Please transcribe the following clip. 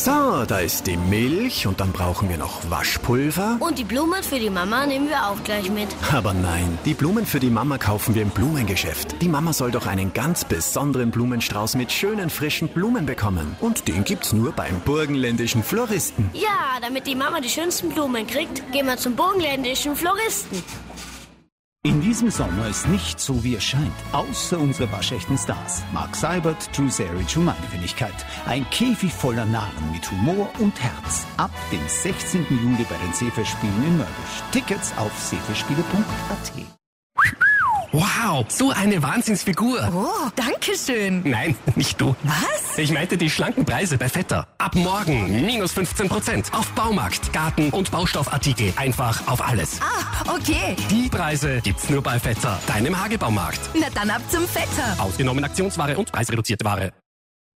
So, da ist die Milch und dann brauchen wir noch Waschpulver. Und die Blumen für die Mama nehmen wir auch gleich mit. Aber nein, die Blumen für die Mama kaufen wir im Blumengeschäft. Die Mama soll doch einen ganz besonderen Blumenstrauß mit schönen frischen Blumen bekommen. Und den gibt's nur beim burgenländischen Floristen. Ja, damit die Mama die schönsten Blumen kriegt, gehen wir zum burgenländischen Floristen. In diesem Sommer ist nicht so, wie es scheint, außer unsere waschechten Stars. Mark Seibert, Drew Seric und meine Wenigkeit. Ein Käfig voller Narren mit Humor und Herz. Ab dem 16. Juli bei den Seefestspielen in Mörbisch. Tickets auf seefestspiele.at. Wow, so eine Wahnsinnsfigur. Oh, danke schön. Nein, nicht du. Was? Ich meinte die schlanken Preise bei Vetter. Ab morgen minus 15% auf Baumarkt, Garten- und Baustoffartikel. Einfach auf alles. Ah, okay. Die Preise gibt's nur bei Vetter, deinem Hagebaumarkt. Na dann ab zum Vetter. Ausgenommen Aktionsware und preisreduzierte Ware.